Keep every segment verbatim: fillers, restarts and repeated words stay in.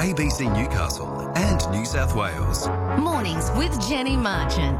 A B C Newcastle and New South Wales. Mornings with Jenny Marchant.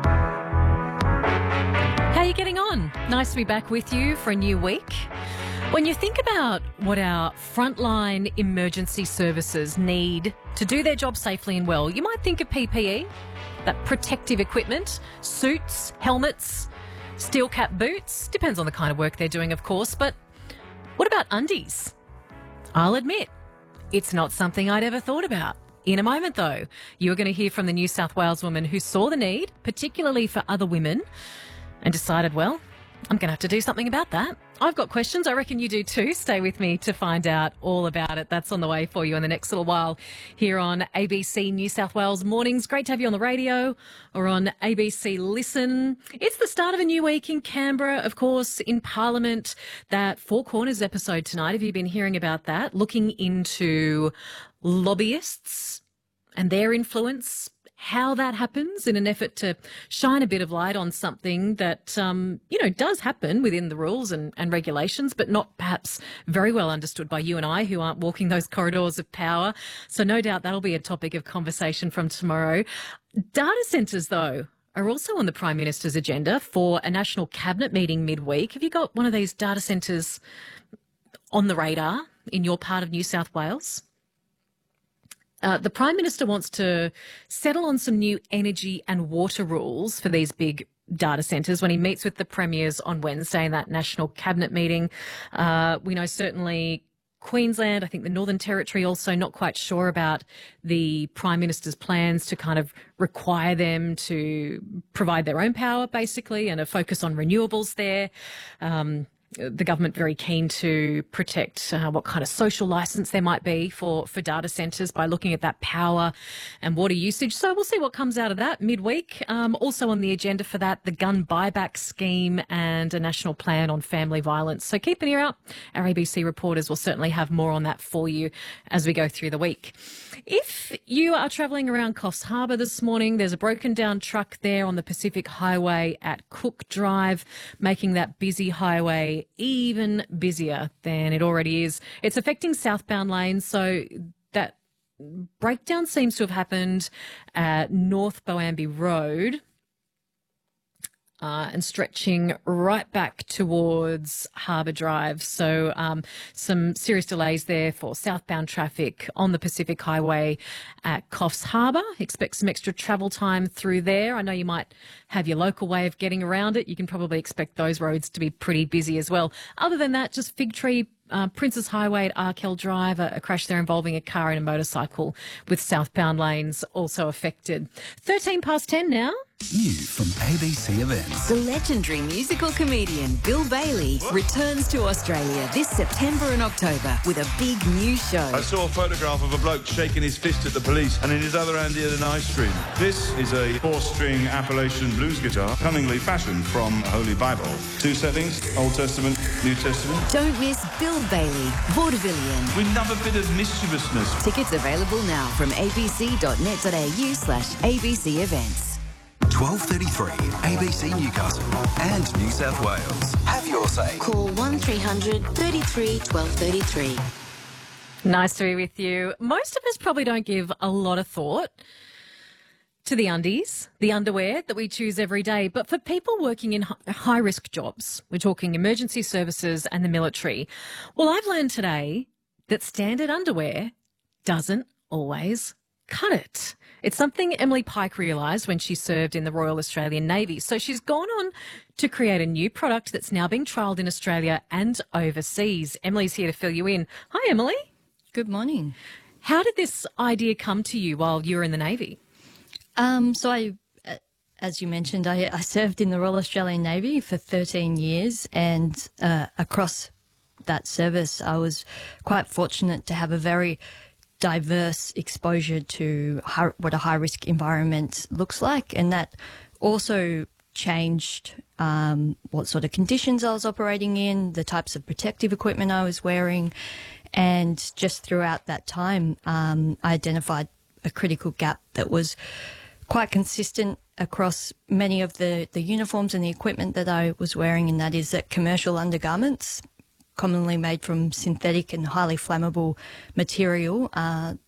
How are you getting on? Nice to be back with you for a new week. When you think about what our frontline emergency services need to do their job safely and well, you might think of P P E, that protective equipment, suits, helmets, steel cap boots. Depends on the kind of work they're doing, of course. But what about undies? I'll admit, it's not something I'd ever thought about. In a moment, though, you're going to hear from the New South Wales woman who saw the need, particularly for other women, and decided, well, I'm going to have to do something about that. I've got questions. I reckon you do too. Stay with me to find out all about it. That's on the way for you in the next little while here on A B C New South Wales Mornings. Great to have you on the radio or on A B C Listen. It's the start of a new week in Canberra, of course, in Parliament. That Four Corners episode tonight, have you been hearing about that? Looking into lobbyists and their influence, how that happens in an effort to shine a bit of light on something that, um, you know, does happen within the rules and, and regulations, but not perhaps very well understood by you and I who aren't walking those corridors of power. So no doubt that'll be a topic of conversation from tomorrow. Data centres, though, are also on the Prime Minister's agenda for a national cabinet meeting midweek. Have you got one of these data centres on the radar in your part of New South Wales? Uh, the Prime Minister wants to settle on some new energy and water rules for these big data centres when he meets with the premiers on Wednesday in that national cabinet meeting. Uh, we know certainly Queensland, I think the Northern Territory also not quite sure about the Prime Minister's plans to kind of require them to provide their own power, basically, and a focus on renewables there. Um, the government very keen to protect uh, what kind of social licence there might be for, for data centres by looking at that power and water usage. So we'll see what comes out of that midweek. Um, also on the agenda for that, the gun buyback scheme and a national plan on family violence. So keep an ear out. Our A B C reporters will certainly have more on that for you as we go through the week. If you are travelling around Coffs Harbour this morning, there's a broken down truck there on the Pacific Highway at Cook Drive, making that busy highway even busier than it already is. It's affecting southbound lanes, so that breakdown seems to have happened at North Boambi Road uh, and stretching right back towards Harbour Drive. So um, some serious delays there for southbound traffic on the Pacific Highway at Coffs Harbour. Expect some extra travel time through there. I know you might have your local way of getting around it. You can probably expect those roads to be pretty busy as well. Other than that, just Fig Tree, uh, Princess Highway at Arkell Drive, a, a crash there involving a car and a motorcycle with southbound lanes also affected. thirteen past ten now. New from A B C Events. The legendary musical comedian Bill Bailey returns to Australia this September and October with a big new show. I saw a photograph of a bloke shaking his fist at the police and in his other hand he had an ice cream. This is a four-string Appalachian blues guitar, cunningly fashioned from Holy Bible. Two settings, Old Testament, New Testament. Don't miss Bill Bailey, Vaudevillian. We love a bit of mischievousness. Tickets available now from abc.net.au slash ABC events. twelve thirty-three A B C Newcastle and New South Wales. Have your say. Call one three hundred thirty-three twelve thirty-three. Nice to be with you. Most of us probably don't give a lot of thought to the undies, the underwear that we choose every day. But for people working in high-risk jobs, we're talking emergency services and the military, well, I've learned today that standard underwear doesn't always cut it. It's something Emily Pike realised when she served in the Royal Australian Navy. So she's gone on to create a new product that's now being trialled in Australia and overseas. Emily's here to fill you in. Hi, Emily. Good morning. How did this idea come to you while you were in the Navy? Um, so I, uh, as you mentioned, I, I served in the Royal Australian Navy for thirteen years, and uh, across that service I was quite fortunate to have a very diverse exposure to high, what a high-risk environment looks like, and that also changed um, what sort of conditions I was operating in, the types of protective equipment I was wearing, and just throughout that time um, I identified a critical gap that was quite consistent across many of the, the uniforms and the equipment that I was wearing, and that is that commercial undergarments, commonly made from synthetic and highly flammable material, uh,